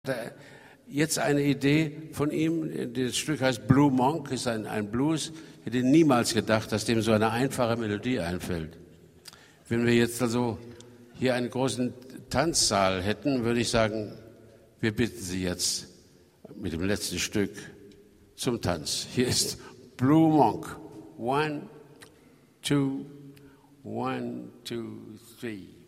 Jetzt eine Idee von ihm, das Stück heißt Blue Monk, ist ein Blues. Ich hätte niemals gedacht, dass dem so eine einfache Melodie einfällt. Wenn wir jetzt also hier einen großen Tanzsaal hätten, würde ich sagen, wir bitten Sie jetzt mit dem letzten Stück zum Tanz. Hier ist Blue Monk. 1, 2, 1, 2, 3.